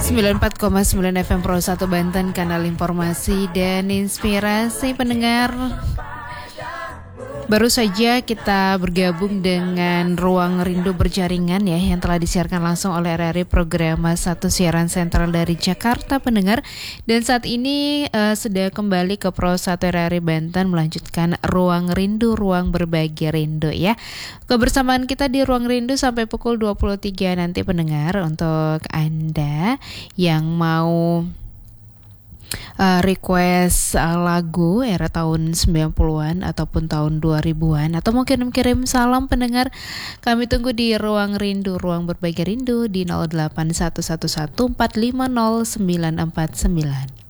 94,9 FM Pro 1 Banten, kanal informasi dan inspirasi pendengar. Baru saja kita bergabung dengan Ruang Rindu Berjaringan ya, yang telah disiarkan langsung oleh RRI Programa 1 Siaran Sentral dari Jakarta pendengar. Dan saat ini sudah kembali ke Pro 1 RRI Banten melanjutkan Ruang Rindu, Ruang Berbagi Rindu ya. Kebersamaan kita di Ruang Rindu sampai pukul 23 nanti pendengar. Untuk Anda yang mau request lagu era tahun 90-an ataupun tahun 2000-an, atau mungkin kirim salam pendengar, kami tunggu di Ruang Rindu, Ruang Berbagi Rindu di 08111450949.